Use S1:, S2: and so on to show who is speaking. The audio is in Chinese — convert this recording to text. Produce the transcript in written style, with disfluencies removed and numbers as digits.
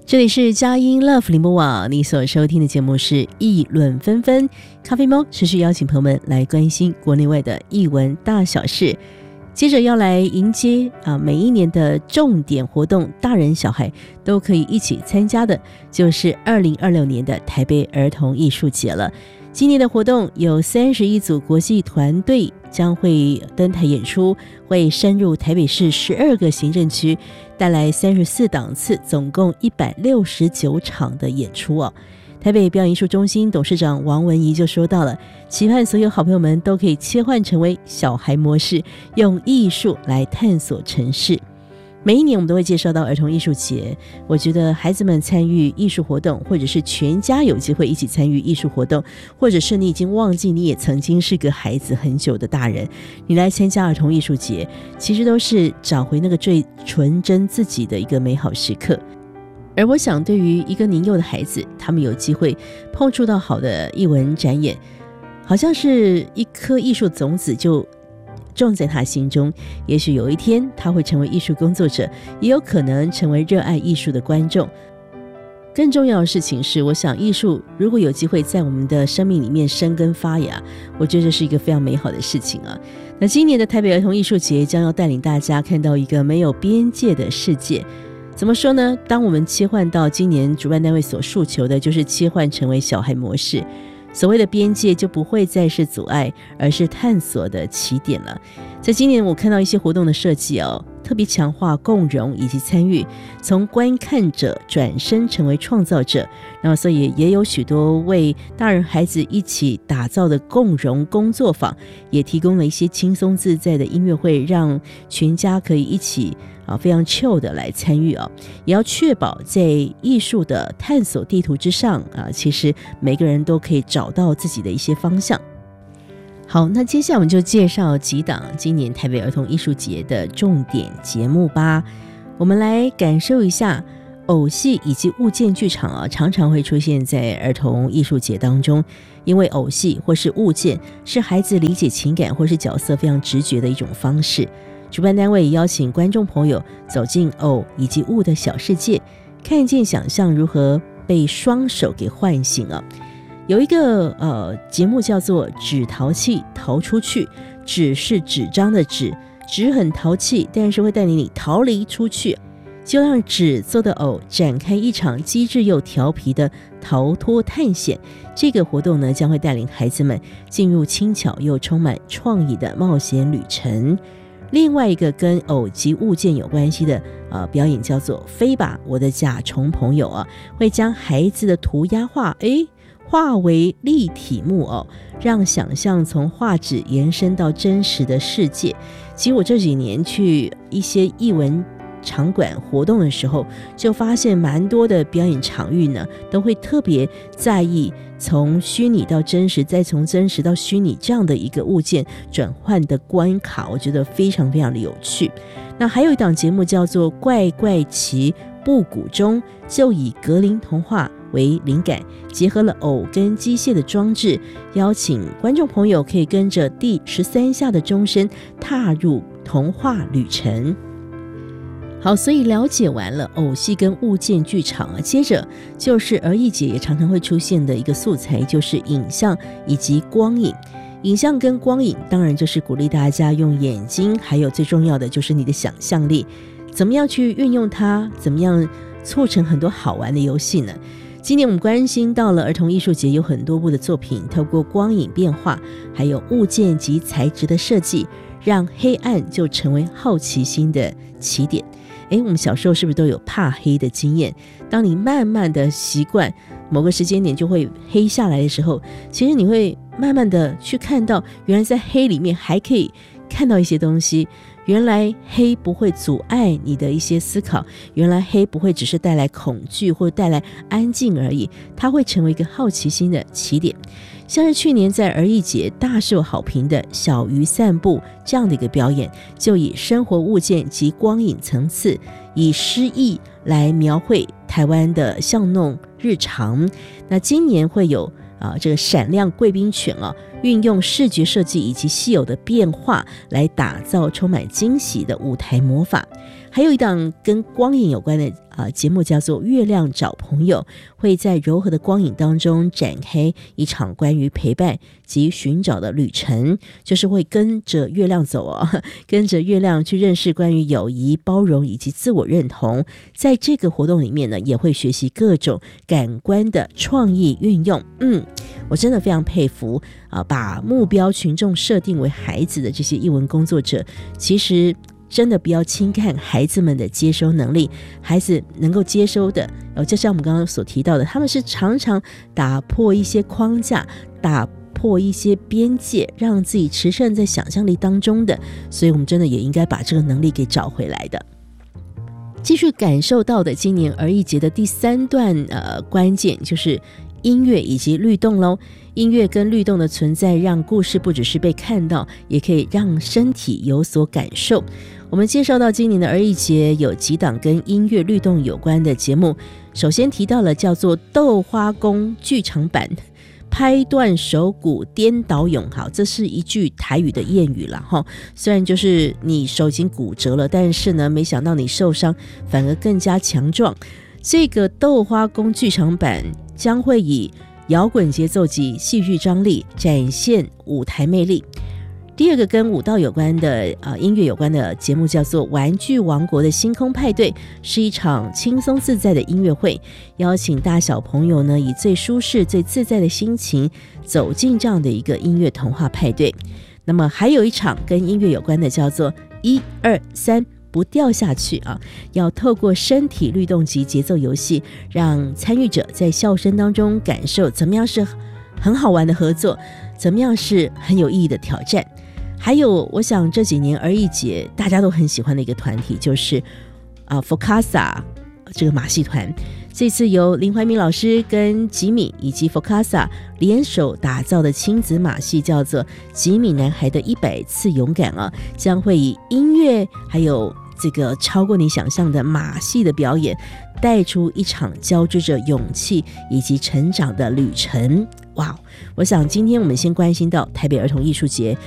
S1: 这里是佳音 Love 联播网，你所收听的节目是议论纷纷，咖啡猫持续邀请朋友们来关心国内外的艺文大小事。接着要来迎接每一年的重点活动，大人小孩都可以一起参加的，就是2026年的台北儿童艺术节了。今年的活动有31组国际团队将会登台演出，会深入台北市12个行政区，带来34档次，总共169场的演出哦。台北表演艺术中心董事长王文怡就说到了，期盼所有好朋友们都可以切换成为小孩模式，用艺术来探索城市。每一年我们都会介绍到儿童艺术节，我觉得孩子们参与艺术活动，或者是全家有机会一起参与艺术活动，或者是你已经忘记你也曾经是个孩子很久的大人，你来参加儿童艺术节，其实都是找回那个最纯真自己的一个美好时刻。而我想对于一个年幼的孩子，他们有机会碰触到好的艺文展演，好像是一颗艺术种子就种在他心中，也许有一天他会成为艺术工作者，也有可能成为热爱艺术的观众。更重要的事情是，我想艺术如果有机会在我们的生命里面生根发芽，我觉得这是一个非常美好的事情啊。那今年的台北儿童艺术节将要带领大家看到一个没有边界的世界。怎么说呢？当我们切换到今年主办单位所诉求的，就是切换成为小孩模式，所谓的边界就不会再是阻碍，而是探索的起点了。在今年我看到一些活动的设计特别强化共融以及参与，从观看者转身成为创造者，然后所以也有许多为大人孩子一起打造的共融工作坊，也提供了一些轻松自在的音乐会，让全家可以一起非常 chill 的来参与也要确保在艺术的探索地图之上其实每个人都可以找到自己的一些方向。好，那接下来我们就介绍几档今年台北儿童艺术节的重点节目吧。我们来感受一下偶戏以及物件剧场常常会出现在儿童艺术节当中，因为偶戏或是物件是孩子理解情感或是角色非常直觉的一种方式。主办单位也邀请观众朋友走进偶以及物的小世界，看见想象如何被双手给唤醒有一个节目叫做纸淘气逃出去，纸是纸张的纸，纸很淘气，但是会带领你逃离出去，就让纸做的偶展开一场机智又调皮的逃脱探险。这个活动呢，将会带领孩子们进入轻巧又充满创意的冒险旅程。另外一个跟偶及物件有关系的表演叫做飞吧我的甲虫朋友会将孩子的涂鸦画化为立体木偶，让想象从画纸延伸到真实的世界。其实我这几年去一些艺文场馆活动的时候，就发现蛮多的表演场域呢，都会特别在意从虚拟到真实，再从真实到虚拟这样的一个物件转换的关卡，我觉得非常非常的有趣。那还有一档节目叫做怪怪奇布谷钟，就以格林童话为灵感，结合了偶跟机械的装置，邀请观众朋友可以跟着第13下的钟声踏入童话旅程。好，所以了解完了偶戏跟物件剧场接着就是儿艺节也常常会出现的一个素材，就是影像以及光影。影像跟光影当然就是鼓励大家用眼睛，还有最重要的就是你的想象力，怎么样去运用它，怎么样促成很多好玩的游戏呢？今年我们关心到了儿童艺术节有很多部的作品，透过光影变化，还有物件及材质的设计，让黑暗就成为好奇心的起点。我们小时候是不是都有怕黑的经验？当你慢慢的习惯某个时间点就会黑下来的时候，其实你会慢慢的去看到，原来在黑里面还可以看到一些东西，原来黑不会阻碍你的一些思考，原来黑不会只是带来恐惧或带来安静而已，它会成为一个好奇心的起点。像是去年在儿艺节大受好评的小鱼散步这样的一个表演，就以生活物件及光影层次，以诗意来描绘台湾的巷弄日常。那今年会有这个闪亮贵宾犬运用视觉设计以及稀有的变化来打造充满惊喜的舞台魔法。 还有一档跟光影有关的节目叫做《月亮找朋友》，会在柔和的光影当中展开一场关于陪伴及寻找的旅程，就是会跟着月亮走跟着月亮去认识关于友谊、包容以及自我认同。在这个活动里面呢，也会学习各种感官的创意运用。我真的非常佩服把目标群众设定为孩子的这些艺文工作者，其实真的不要轻看孩子们的接收能力，孩子能够接收的就像我们刚刚所提到的，他们是常常打破一些框架，打破一些边界，让自己驰骋在想象力当中的，所以我们真的也应该把这个能力给找回来的。继续感受到的今年儿艺节的第3段关键就是音乐以及律动咯。音乐跟律动的存在，让故事不只是被看到，也可以让身体有所感受。我们介绍到今年的儿艺节有几档跟音乐律动有关的节目，首先提到了叫做豆花宫剧场版，拍断手骨颠倒勇。好，这是一句台语的谚语啦虽然就是你手已经骨折了，但是呢，没想到你受伤反而更加强壮。这个豆花宫剧场版将会以摇滚节奏及戏剧张力展现舞台魅力。第二个跟舞蹈有关的音乐有关的节目叫做玩具王国的星空派对，是一场轻松自在的音乐会，邀请大小朋友呢以最舒适最自在的心情走进这样的一个音乐童话派对。那么还有一场跟音乐有关的叫做1、2、3不掉下去要透过身体律动及节奏游戏，让参与者在笑声当中感受怎么样是很好玩的合作，怎么样是很有意义的挑战。还有我想这几年儿艺节大家都很喜欢的一个团体就是FOCASA 这个马戏团，这次由林怀民老师跟吉米以及 FOCASA 联手打造的亲子马戏叫做吉米男孩的100次勇敢将会以音乐还有这个超过你想象的马戏的表演，带出一场交织着勇气以及成长的旅程。哇，我想今天我们先关心到台北儿童艺术节